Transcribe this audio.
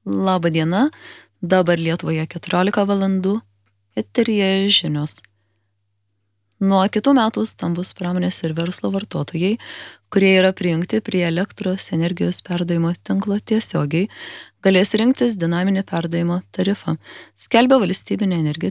Labą dieną, dabar Lietuvoje 14 valandų, eteryje žinios. Nuo kitų metų stambus pramonės ir verslo vartotojai, kurie yra prijungti prie elektros energijos perdavimo tinklo tiesiogiai, galės rinktis dinaminį perdavimo tarifą, skelbia Valstybinė energetikos